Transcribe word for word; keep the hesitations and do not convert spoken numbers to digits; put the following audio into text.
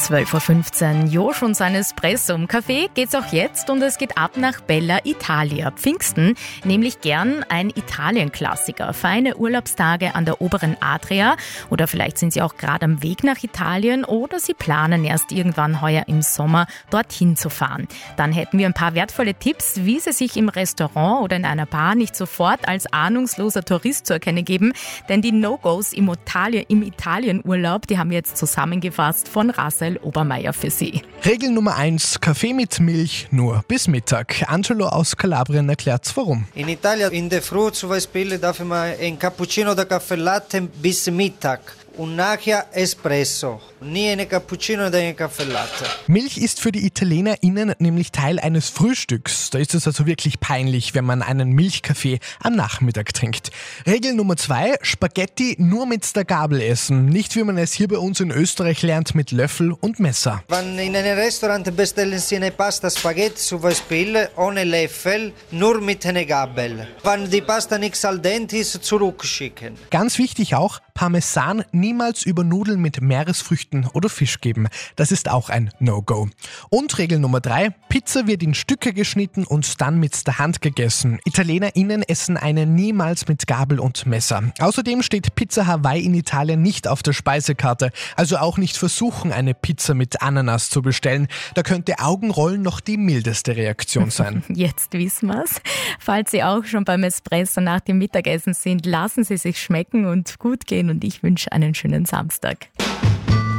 zwölf Uhr fünfzehn, Josh und sein Espresso im Café geht's auch jetzt und es geht ab nach Bella Italia. Pfingsten, nämlich gern ein Italien-Klassiker. Feine Urlaubstage an der oberen Adria oder vielleicht sind Sie auch gerade am Weg nach Italien oder Sie planen erst irgendwann heuer im Sommer dorthin zu fahren. Dann hätten wir ein paar wertvolle Tipps, wie Sie sich im Restaurant oder in einer Bar nicht sofort als ahnungsloser Tourist zu erkennen geben, denn die No-Gos im, Italien, im Italienurlaub, die haben wir jetzt zusammengefasst von Raphael Obermeier für Sie. Regel Nummer eins, Kaffee mit Milch nur bis Mittag. Angelo aus Kalabrien erklärt's warum. In Italien in der Früh zum Beispiel darf man ein Cappuccino oder Kaffee Latte bis Mittag. Und nachher Espresso. Nie eine Cappuccino oder eine Kaffee Latte. Milch ist für die ItalienerInnen nämlich Teil eines Frühstücks. Da ist es also wirklich peinlich, wenn man einen Milchkaffee am Nachmittag trinkt. Regel Nummer zwei, Spaghetti nur mit der Gabel essen. Nicht wie man es hier bei uns in Österreich lernt mit Löffel und Messer. Wenn in einem Restaurant bestellen Sie eine Pasta Spaghetti zum Beispiel ohne Löffel, nur mit einer Gabel. Wenn die Pasta nicht al dente ist, zurückschicken. Ganz wichtig auch, Parmesan niemals über Nudeln mit Meeresfrüchten oder Fisch geben. Das ist auch ein No-Go. Und Regel Nummer drei, Pizza wird in Stücke geschnitten und dann mit der Hand gegessen. ItalienerInnen essen eine niemals mit Gabel und Messer. Außerdem steht Pizza Hawaii in Italien nicht auf der Speisekarte. Also auch nicht versuchen, eine Pizza mit Ananas zu bestellen. Da könnte Augenrollen noch die mildeste Reaktion sein. Jetzt wissen wir's. Falls Sie auch schon beim Espresso nach dem Mittagessen sind, lassen Sie sich schmecken und gut gehen und ich wünsche einen schönen Samstag.